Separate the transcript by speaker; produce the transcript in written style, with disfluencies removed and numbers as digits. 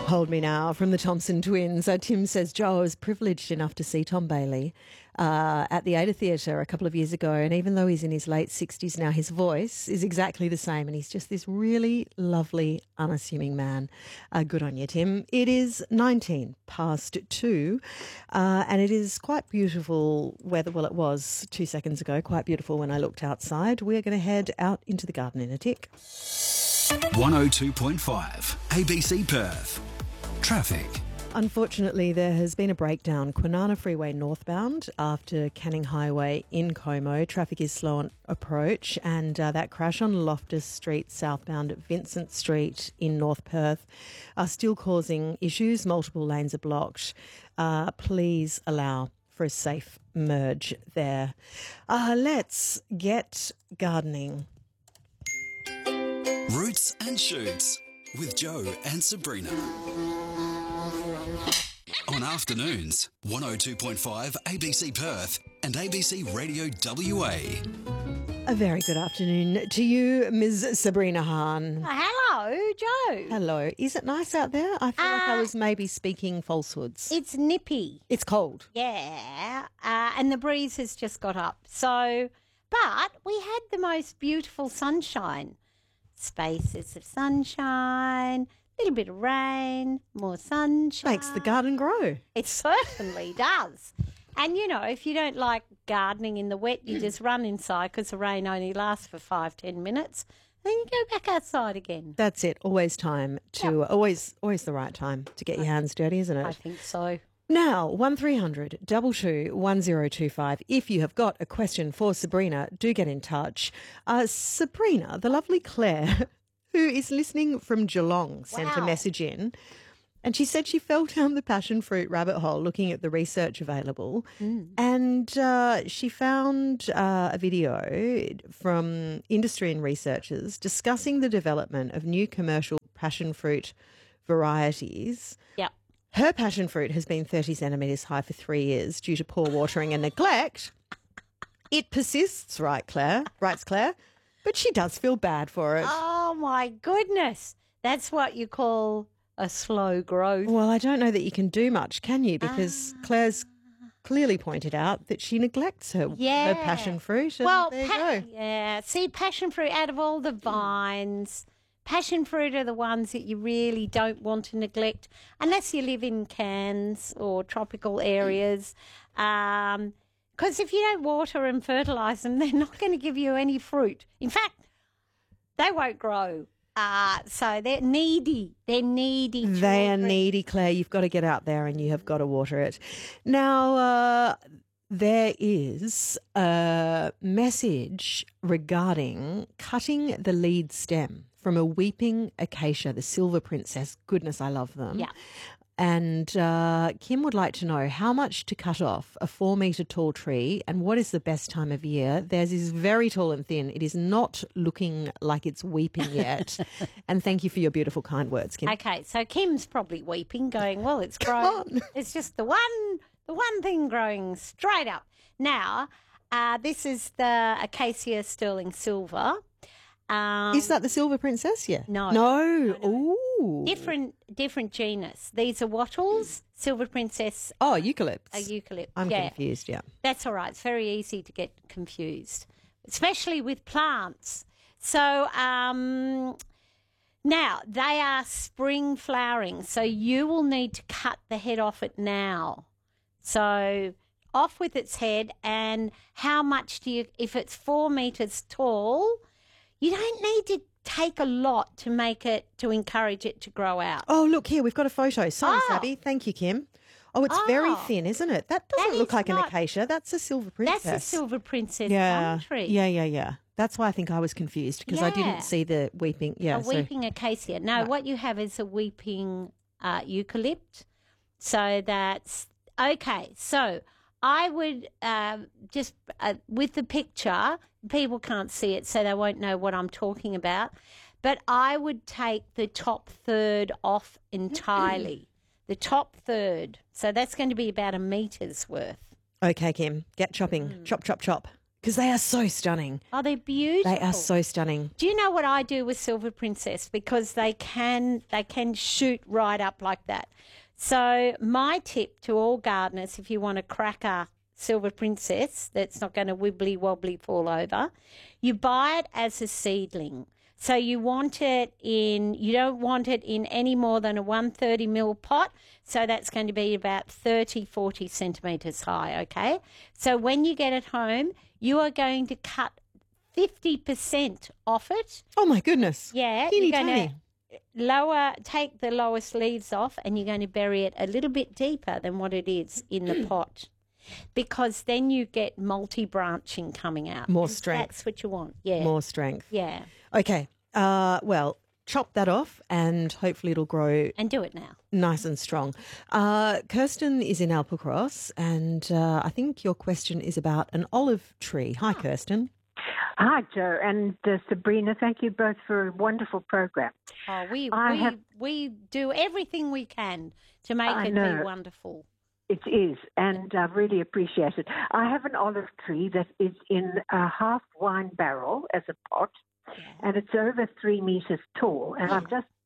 Speaker 1: Hold Me Now from the Thompson Twins. Tim says, Joe, I was privileged enough to see Tom Bailey at the Ada Theatre a couple of years ago, and even though he's in his late 60s now, his voice is exactly the same, and he's just this really lovely, unassuming man. Good on you, Tim. It is 19 past 2, and it is quite beautiful weather. Well, it was 2 seconds ago, quite beautiful when I looked outside. We're going to head out into the garden in a tick.
Speaker 2: 102.5 ABC Perth. Traffic.
Speaker 1: Unfortunately, there has been a breakdown Kwinana Freeway northbound after Canning Highway in Como. Traffic is slow on approach, and that crash on Loftus Street southbound at Vincent Street in North Perth are still causing issues. Multiple lanes are blocked. Please allow for a safe merge there. Let's get gardening.
Speaker 2: Roots and Shoots with Joe and Sabrina. On afternoons, 102.5 ABC Perth and ABC Radio WA.
Speaker 1: A very good afternoon to you, Ms. Sabrina Hahn.
Speaker 3: Hello, Joe.
Speaker 1: Hello. Is it nice out there? I feel like I was maybe speaking falsehoods.
Speaker 3: It's nippy.
Speaker 1: It's cold.
Speaker 3: Yeah, and the breeze has just got up. So, but we had the most beautiful sunshine. Spaces of sunshine, a little bit of rain, more sunshine.
Speaker 1: Makes the garden grow.
Speaker 3: It certainly does. And, you know, if you don't like gardening in the wet, you just run inside because the rain only lasts for 5-10 minutes. Then you go back outside again.
Speaker 1: That's it. Always time to, always the right time to get your hands dirty, isn't it?
Speaker 3: I think so.
Speaker 1: Now, 1300 22 1025. If you have got a question for Sabrina, do get in touch. Sabrina, the lovely Claire, who is listening from Geelong, sent a message in, and she said she fell down the passion fruit rabbit hole looking at the research available, and she found a video from industry and researchers discussing the development of new commercial passion fruit varieties.
Speaker 3: Yep.
Speaker 1: Her passion fruit has been 30 centimetres high for 3 years due to poor watering and neglect. It persists, writes Claire, but she does feel bad for it.
Speaker 3: Oh, my goodness. That's what you call a slow growth.
Speaker 1: Well, I don't know that you can do much, can you? Because Claire's clearly pointed out that she neglects her passion fruit. And
Speaker 3: well,
Speaker 1: there you go.
Speaker 3: Yeah. See, passion fruit, out of all the vines, passion fruit are the ones that you really don't want to neglect unless you live in Cairns or tropical areas. Because if you don't water and fertilise them, they're not going to give you any fruit. In fact, they won't grow. So they're needy. They're needy.
Speaker 1: They are needy, Claire. You've got to get out there and you have got to water it. Now, there is a message regarding cutting the lead stem from a weeping acacia, the Silver Princess. Goodness, I love them.
Speaker 3: Yeah.
Speaker 1: And Kim would like to know how much to cut off a 4-metre tall tree and what is the best time of year. Theirs is very tall and thin. It is not looking like it's weeping yet. And thank you for your beautiful, kind words, Kim.
Speaker 3: Okay, so Kim's probably weeping, going, well, it's growing. It's just the one thing growing straight up. Now, this is the Acacia Sterling Silver.
Speaker 1: Is that the Silver Princess? Yeah.
Speaker 3: No.
Speaker 1: Ooh.
Speaker 3: Different genus. These are wattles, Silver Princess.
Speaker 1: Oh, eucalypts.
Speaker 3: Eucalypt.
Speaker 1: I'm confused, yeah.
Speaker 3: That's all right. It's very easy to get confused, especially with plants. So now they are spring flowering, so you will need to cut the head off it now. So off with its head, and how much do you, if it's 4 metres tall, you don't need to take a lot to encourage it to grow out.
Speaker 1: Oh, look here, we've got a photo. Sorry, Sabby. Thank you, Kim. Oh, it's very thin, isn't it? That doesn't look like an acacia. That's a Silver Princess.
Speaker 3: That's a Silver Princess gum tree.
Speaker 1: Yeah. That's why I think I was confused because I didn't see the weeping. Yeah,
Speaker 3: weeping acacia. No, what you have is a weeping eucalypt. So that's okay. So I would just with the picture, people can't see it, so they won't know what I'm talking about. But I would take the top third off entirely. The top third. So that's going to be about 1 meter's worth.
Speaker 1: Okay, Kim, get chopping. Chop, chop, chop. Because they are so stunning.
Speaker 3: Oh, they're beautiful.
Speaker 1: They are so stunning.
Speaker 3: Do you know what I do with Silver Princess? Because they can shoot right up like that. So my tip to all gardeners, if you want a cracker Silver Princess that's not going to wibbly wobbly fall over, you buy it as a seedling. So you don't want it in any more than a 130 ml pot. So that's going to be about 30, 40 centimetres high, okay? So when you get it home, you are going to cut 50% off it.
Speaker 1: Oh, my goodness.
Speaker 3: Yeah.
Speaker 1: Teeny
Speaker 3: you're going
Speaker 1: tiny.
Speaker 3: to take the lowest leaves off, and you're going to bury it a little bit deeper than what it is in the pot, because then you get multi-branching coming out.
Speaker 1: More strength.
Speaker 3: That's what you want. Yeah.
Speaker 1: More strength.
Speaker 3: Yeah.
Speaker 1: Okay. Well, chop that off and hopefully it'll grow
Speaker 3: And do it now.
Speaker 1: nice and strong. Kirsten is in Alpacross, and I think your question is about an olive tree. Hi, Kirsten.
Speaker 4: Hi, Joe and Sabrina. Thank you both for a wonderful program.
Speaker 3: Oh,
Speaker 4: I
Speaker 3: we do everything we can to make
Speaker 4: I
Speaker 3: it
Speaker 4: know.
Speaker 3: be wonderful.
Speaker 4: It is, and I really appreciate it. I have an olive tree that is in a half wine barrel as a pot, and it's over 3 meters tall. And I'm just